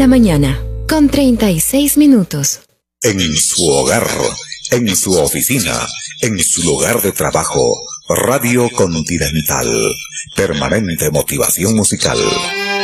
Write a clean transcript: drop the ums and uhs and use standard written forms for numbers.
la mañana, con 36 minutos. En su hogar, en su oficina, en su lugar de trabajo, Radio Continental. Permanente motivación musical.